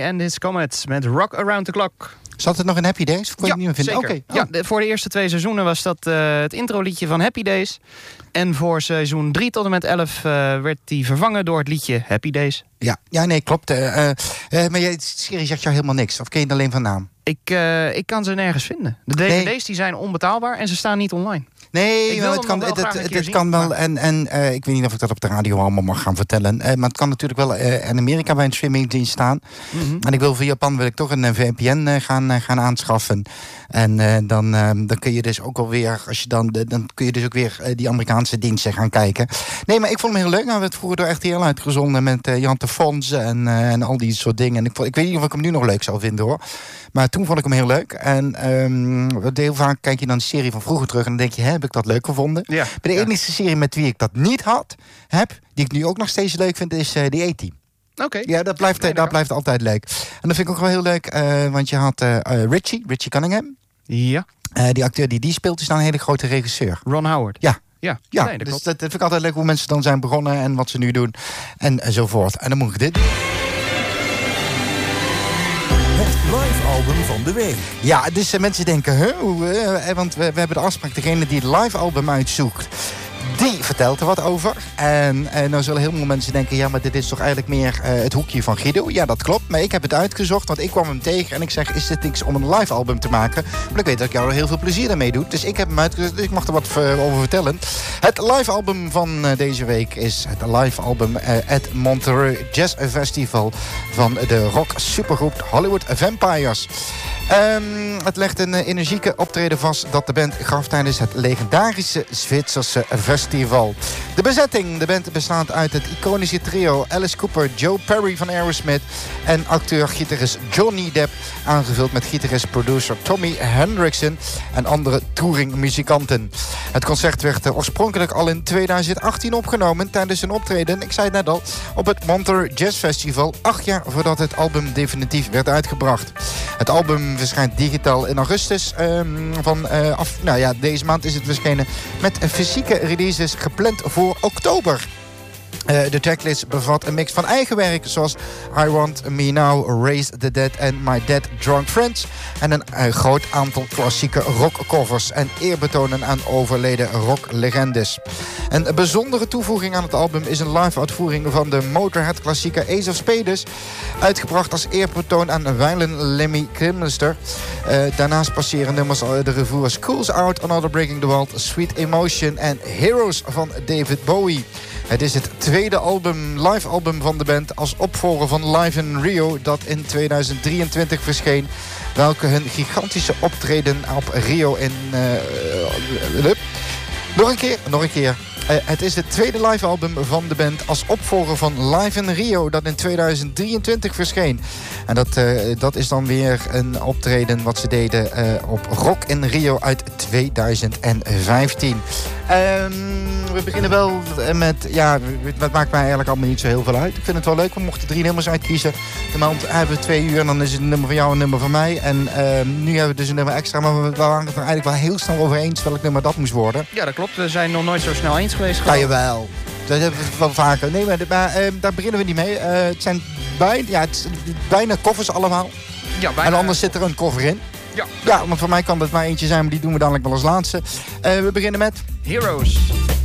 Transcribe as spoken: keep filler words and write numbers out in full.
and His Comets met Rock Around the Clock. Zat het nog in Happy Days? Kon je ja, het niet meer vinden? zeker. Okay. Oh. Ja, de, voor de eerste twee seizoenen was dat uh, het introliedje van Happy Days. En voor seizoen drie tot en met elf uh, werd die vervangen door het liedje Happy Days. Ja, ja nee, klopt. Uh, uh, maar jij, de serie zegt jou helemaal niks. Of ken je het alleen van naam? Ik, uh, ik kan ze nergens vinden. De D V D's nee. die zijn onbetaalbaar en ze staan niet online. Nee, wel, het kan, wel, het, het, het kan wel. En, en uh, ik weet niet of ik dat op de radio allemaal mag gaan vertellen. Uh, maar het kan natuurlijk wel uh, in Amerika bij een streamingdienst staan. Mm-hmm. En ik wil voor Japan wil ik toch een uh, V P N uh, gaan, uh, gaan aanschaffen. En uh, dan, uh, dan kun je dus ook alweer, als je dan, uh, dan kun je dus ook weer uh, die Amerikaanse diensten gaan kijken. Nee, maar ik vond hem heel leuk. Nou, we hebben het vroeger door R T L uitgezonden met uh, Jan de Fons en, uh, en al die soort dingen. En ik, vond, ik weet niet of ik hem nu nog leuk zou vinden, hoor. Maar toen vond ik hem heel leuk. En um, heel vaak kijk je dan de serie van vroeger terug en dan denk je, hè, heb ik dat leuk gevonden? Ja, bij de ja. enige serie met wie ik dat niet had, heb, die ik nu ook nog steeds leuk vind, is uh, The A-Team. Oké. Okay. Ja, dat blijft, nee, dat blijft altijd leuk. En dat vind ik ook wel heel leuk, uh, want je had uh, uh, Richie, Richie Cunningham. Ja. Uh, die acteur die die speelt is nou een hele grote regisseur. Ron Howard. Ja. Ja, ja nee, dat, dus dat vind ik altijd leuk hoe mensen dan zijn begonnen en wat ze nu doen en enzovoort. En dan moet ik dit doen. Live album van de week. Ja, dus uh, mensen denken, huh, uh, want we, we hebben de afspraak, degene die het live album uitzoekt, die vertelt er wat over. En, en nou zullen heel veel mensen denken, ja, maar dit is toch eigenlijk meer uh, het hoekje van Guido. Ja, dat klopt, maar ik heb het uitgezocht, want ik kwam hem tegen en ik zeg, is dit niks om een live album te maken? Maar ik weet dat ik jou er heel veel plezier ermee doe. Dus ik heb hem uitgezocht, dus ik mag er wat uh, over vertellen. Het live album van uh, deze week is het live album uh, at Monterey Jazz Festival van de rock supergroep Hollywood Vampires. Um, het legt een uh, energieke optreden vast dat de band gaf tijdens het legendarische Zwitserse festival. De bezetting. De band bestaat uit het iconische trio Alice Cooper, Joe Perry van Aerosmith en acteur-gitarist Johnny Depp, aangevuld met gitarist-producer Tommy Hendrickson en andere touringmuzikanten. Het concert werd uh, oorspronkelijk al in tweeduizend achttien opgenomen tijdens een optreden, ik zei het net al, op het Monterey Jazz Festival, acht jaar voordat het album definitief werd uitgebracht. Het album verschijnt digitaal in augustus. Um, van, uh, af, nou ja, deze maand is het verschenen met fysieke releases gepland voor oktober. Uh, de tracklist bevat een mix van eigen werk zoals I Want Me Now, Raise the Dead en My Dead Drunk Friends. En een uh, groot aantal klassieke rockcovers en eerbetonen aan overleden rocklegendes. Een bijzondere toevoeging aan het album is een live uitvoering van de Motorhead klassieker Ace of Spades, uitgebracht als eerbetoon aan Waylon Lemmy Kilmister. Uh, daarnaast passeren nummers de revue als Schools Out, Another Breaking the World, Sweet Emotion en Heroes van David Bowie. Het is het tweede album, live album van de band als opvolger van Live in Rio dat in tweeduizend drieëntwintig verscheen, welke hun gigantische optreden op Rio in... Uh, uh, nog een keer, nog een keer. Uh, het is het tweede live album van de band als opvolger van Live in Rio dat in tweeduizend drieëntwintig verscheen. En dat, uh, dat is dan weer een optreden wat ze deden uh, op Rock in Rio uit tweeduizend vijftien. Um, we beginnen wel met, ja, dat maakt mij eigenlijk allemaal niet zo heel veel uit. Ik vind het wel leuk, we mochten drie nummers uitkiezen. De maand hebben we twee uur en dan is het een nummer van jou en een nummer van mij. En uh, nu hebben we dus een nummer extra, maar we waren het er eigenlijk wel heel snel over eens welk nummer dat moest worden. Ja, dat klopt. We zijn nog nooit zo snel eens geweest. Ja, jawel. Dat hebben we wel vaker. Nee, maar, maar uh, daar beginnen we niet mee. Uh, het zijn bijna, ja, het, bijna koffers allemaal. Ja, bijna. En anders zit er een koffer in. Ja, ja, want voor mij kan dat maar eentje zijn, maar die doen we dadelijk wel als laatste. Uh, we beginnen met... Heroes.